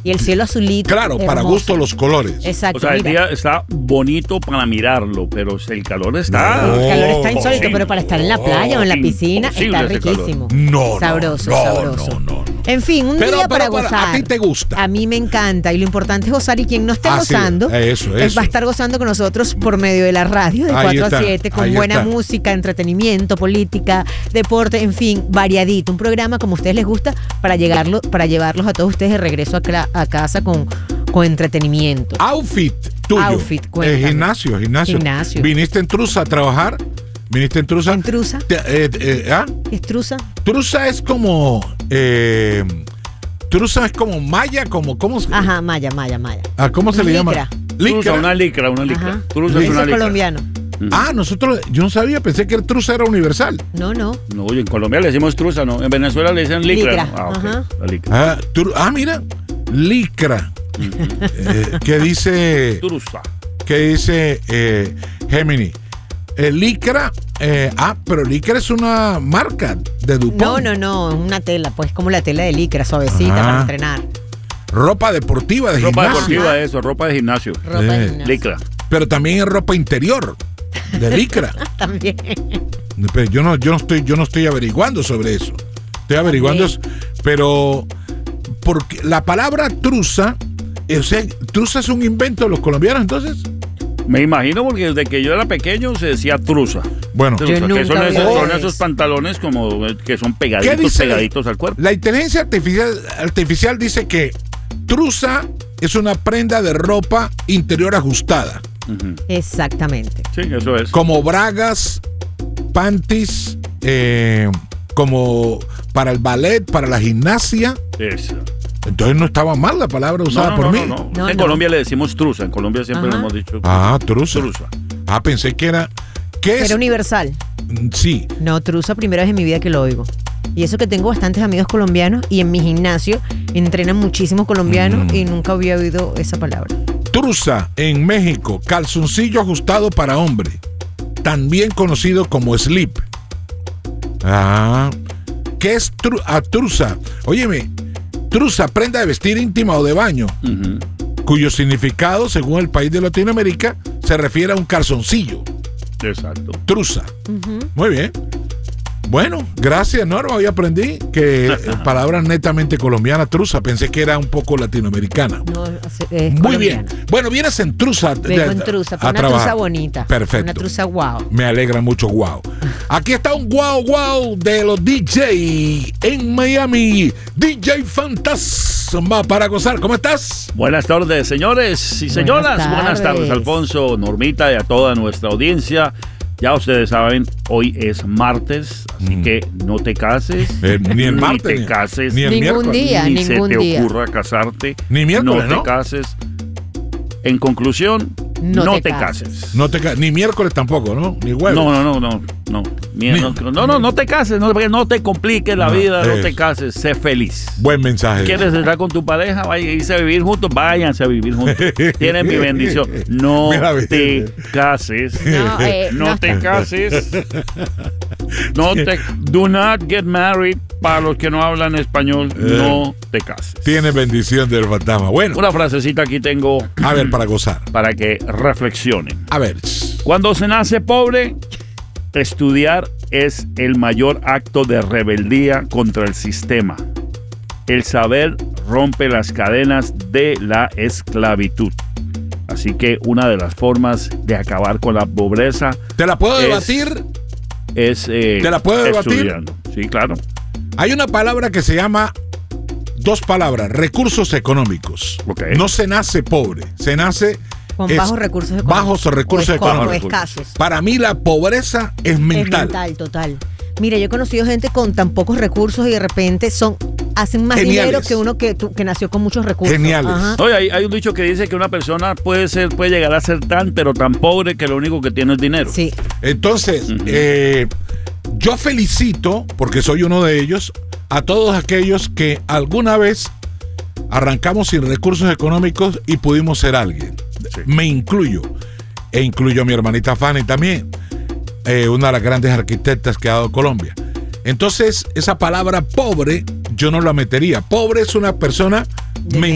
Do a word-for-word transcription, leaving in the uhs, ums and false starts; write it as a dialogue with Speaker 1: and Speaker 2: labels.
Speaker 1: Y el cielo azulito.
Speaker 2: Claro,
Speaker 1: hermoso.
Speaker 2: para gusto los colores.
Speaker 1: Exacto.
Speaker 3: O sea, el
Speaker 1: mira.
Speaker 3: día está bonito para mirarlo, pero el calor está...
Speaker 2: No.
Speaker 1: El calor está insólito,
Speaker 3: Imposible.
Speaker 1: pero para estar en la playa o en la piscina
Speaker 3: Imposible
Speaker 1: está
Speaker 3: ese calor.
Speaker 1: riquísimo.
Speaker 2: No,
Speaker 1: Sabroso,
Speaker 2: no,
Speaker 1: sabroso.
Speaker 2: no, no, no.
Speaker 1: En fin, un
Speaker 2: Pero-
Speaker 1: día
Speaker 2: pero
Speaker 1: para
Speaker 2: para-
Speaker 1: gozar.
Speaker 2: a ti te gusta.
Speaker 1: A mí me encanta y lo importante es gozar y quien no esté
Speaker 2: Ah, sí,
Speaker 1: gozando
Speaker 2: eso,
Speaker 1: él
Speaker 2: eso.
Speaker 1: va a estar gozando con nosotros por medio de la radio de
Speaker 2: Ahí
Speaker 1: cuatro
Speaker 2: está,
Speaker 1: a siete con
Speaker 2: ahí
Speaker 1: buena
Speaker 2: está.
Speaker 1: música, entretenimiento, política, deporte, en fin, variadito. Un programa como a ustedes les gusta para llegarlo, para llevarlos a todos ustedes de regreso a, cla- a casa con, con entretenimiento.
Speaker 2: Outfit tuyo.
Speaker 1: Outfit,
Speaker 2: Eh,
Speaker 1: cuéntame.
Speaker 2: gimnasio, gimnasio.
Speaker 1: Gimnasio.
Speaker 2: ¿Viniste en trusa a trabajar? ¿Viniste en trusa?
Speaker 1: ¿En trusa?
Speaker 2: Te- eh, eh, ¿ah?
Speaker 1: ¿Es trusa?
Speaker 2: Trusa es como... Eh, trusa es como malla, como... ¿Cómo, se-
Speaker 1: Ajá, maya, maya, maya.
Speaker 2: ah, ¿cómo se le llama?
Speaker 1: Licra.
Speaker 3: Trusa, una licra, una
Speaker 1: Ajá.
Speaker 3: licra. Trusa es
Speaker 1: Eso
Speaker 3: una
Speaker 1: es
Speaker 3: licra.
Speaker 1: colombiano.
Speaker 2: Ah, nosotros... Yo no sabía, pensé que el trusa era universal.
Speaker 1: No, no.
Speaker 3: No, oye, en Colombia le decimos trusa, ¿no? En Venezuela le dicen licra.
Speaker 1: Licra,
Speaker 3: ¿no? Ah, ok,
Speaker 1: ajá.
Speaker 3: la licra.
Speaker 2: Ah, tru- ah, mira. Licra. Eh, ¿Qué dice...
Speaker 3: Trusa.
Speaker 2: ¿Qué dice eh, Gemini? Eh, Licra... eh, ah, pero Licra es una marca de Dupont.
Speaker 1: No, no, no, es una tela, pues como la tela de licra, suavecita
Speaker 2: Ah.
Speaker 1: para entrenar.
Speaker 2: Ropa deportiva de
Speaker 3: Ropa
Speaker 2: gimnasio.
Speaker 3: deportiva, eso, ropa de gimnasio.
Speaker 1: Ropa de
Speaker 2: Eh.
Speaker 1: gimnasio.
Speaker 3: Licra.
Speaker 2: Pero también es ropa interior de Licra.
Speaker 1: También.
Speaker 2: Pero yo no, yo no estoy, yo no estoy averiguando sobre eso. Estoy averiguando, eso, pero porque la palabra trusa, eh, o sea, trusa es un invento de los colombianos, entonces.
Speaker 3: Me imagino porque desde que yo era pequeño se decía trusa.
Speaker 2: Bueno,
Speaker 3: Trusa,
Speaker 1: Yo
Speaker 3: que
Speaker 1: nunca
Speaker 3: son,
Speaker 1: había
Speaker 3: esos,
Speaker 1: oído
Speaker 3: son
Speaker 1: eso.
Speaker 3: esos pantalones como eh, que son
Speaker 2: ¿qué
Speaker 3: pegaditos,
Speaker 2: dice?
Speaker 3: pegaditos al cuerpo.
Speaker 2: La inteligencia artificial, artificial dice que trusa es una prenda de ropa interior ajustada,
Speaker 3: Ujú.
Speaker 1: Exactamente.
Speaker 3: Sí, eso es.
Speaker 2: como bragas, panties, eh, como para el ballet, para la gimnasia.
Speaker 3: Eso.
Speaker 2: Entonces no estaba mal la palabra usada
Speaker 3: No, no,
Speaker 2: por
Speaker 3: no,
Speaker 2: mí.
Speaker 3: no, no.
Speaker 1: No,
Speaker 3: En
Speaker 1: no.
Speaker 3: Colombia le decimos trusa. En Colombia siempre
Speaker 1: Ajá.
Speaker 3: le hemos dicho
Speaker 2: Ah, trusa.
Speaker 3: trusa.
Speaker 2: Ah, pensé que era. ¿Qué es?
Speaker 1: Pero universal.
Speaker 2: Sí.
Speaker 1: No, trusa primera vez en mi vida que lo oigo. Y eso que tengo bastantes amigos colombianos y en mi gimnasio entrenan muchísimos colombianos
Speaker 2: Mm.
Speaker 1: y nunca había oído esa palabra.
Speaker 2: Trusa en México, calzoncillo ajustado para hombre, también conocido como slip. Ah, ¿qué es tru- ah, trusa? Óyeme, trusa, prenda de vestir íntima o de baño,
Speaker 3: Ujú.
Speaker 2: cuyo significado, según el país de Latinoamérica, se refiere a un calzoncillo.
Speaker 3: Exacto.
Speaker 2: Trusa. Muy bien. Bueno, gracias, Norma. Hoy aprendí que eh, palabra netamente colombiana, trusa. Pensé que era un poco latinoamericana.
Speaker 1: No, es- es
Speaker 2: Muy
Speaker 1: colombiana.
Speaker 2: bien. Bueno, vienes en trusa.
Speaker 1: Vengo en trusa, pero
Speaker 2: a
Speaker 1: una
Speaker 2: trabajar.
Speaker 1: trusa bonita.
Speaker 2: Perfecto.
Speaker 1: Una trusa wow.
Speaker 2: Me alegra mucho, wow. Aquí está un wow, wow de los D J en Miami. D J Fantasma para gozar. ¿Cómo estás?
Speaker 3: Buenas tardes, señores y señoras.
Speaker 1: Buenas
Speaker 3: Buenas tardes,
Speaker 1: tardes.
Speaker 3: Alfonso, Normita y a toda nuestra audiencia. Ya ustedes saben, hoy es martes, así
Speaker 2: Mm.
Speaker 3: que no te cases.
Speaker 2: Eh, ni el martes,
Speaker 3: Ni te
Speaker 2: ni-
Speaker 3: cases.
Speaker 2: ni el
Speaker 1: Ningún
Speaker 2: miércoles.
Speaker 1: día,
Speaker 3: ni
Speaker 1: ningún
Speaker 3: se te
Speaker 1: día.
Speaker 3: ocurra casarte.
Speaker 2: Ni miércoles,
Speaker 3: no
Speaker 2: ¿no?
Speaker 3: te cases. En conclusión,
Speaker 1: No
Speaker 3: no,
Speaker 1: te
Speaker 3: te
Speaker 1: cases.
Speaker 3: cases.
Speaker 2: No te ca- ni miércoles tampoco, ¿no? Ni jueves.
Speaker 3: No, no, no, no, no. Ni-
Speaker 2: Ni-
Speaker 3: no, no, no, no te cases, no, porque no te compliques la
Speaker 2: No,
Speaker 3: vida, no
Speaker 2: eso.
Speaker 3: te cases, sé feliz.
Speaker 2: Buen mensaje.
Speaker 3: ¿Quieres estar con tu pareja? Vaya, irse a vivir juntos, váyanse a vivir juntos. Tienen mi bendición. No
Speaker 2: Mira,
Speaker 3: te cases.
Speaker 1: No, eh,
Speaker 3: No
Speaker 1: no.
Speaker 3: te cases. No te. Do not get married. Para los que no hablan español, no te cases.
Speaker 2: Tiene bendición del fantasma. Bueno,
Speaker 3: Una frasecita aquí tengo
Speaker 2: a ver, para gozar.
Speaker 3: para que reflexionen.
Speaker 2: A ver.
Speaker 3: Cuando se nace pobre, estudiar es el mayor acto de rebeldía contra el sistema. El saber rompe las cadenas de la esclavitud. Así que una de las formas de acabar con la pobreza
Speaker 2: ¿Te la puedo
Speaker 3: Es-
Speaker 2: debatir?
Speaker 3: es eh,
Speaker 2: ¿Te la puedo debatir?
Speaker 3: estudiando. Sí, claro.
Speaker 2: Hay una palabra que se llama, dos palabras, recursos económicos.
Speaker 3: Ok.
Speaker 2: No se nace pobre, se nace
Speaker 1: Con
Speaker 2: es-
Speaker 1: bajos recursos económicos.
Speaker 2: bajos recursos
Speaker 1: o esco-
Speaker 2: económicos.
Speaker 1: o escasos.
Speaker 2: Para mí la pobreza es mental.
Speaker 1: Es mental, total. Mira, yo he conocido gente con tan pocos recursos y de repente son hacen más
Speaker 2: Geniales.
Speaker 1: dinero que uno que, tu- que nació con muchos recursos.
Speaker 2: Geniales.
Speaker 1: Ajá.
Speaker 3: Oye, hay, hay un dicho que dice que una persona puede ser, puede llegar a ser tan, pero tan pobre que lo único que tiene es dinero.
Speaker 1: Sí.
Speaker 2: Entonces,
Speaker 3: Ujú.
Speaker 2: eh, yo felicito, porque soy uno de ellos, a todos aquellos que alguna vez arrancamos sin recursos económicos y pudimos ser alguien.
Speaker 3: Sí.
Speaker 2: Me incluyo, e incluyo a mi hermanita Fanny también, eh, una de las grandes arquitectas que ha dado Colombia. Entonces, esa palabra pobre, yo no la metería. Pobre es una persona
Speaker 1: De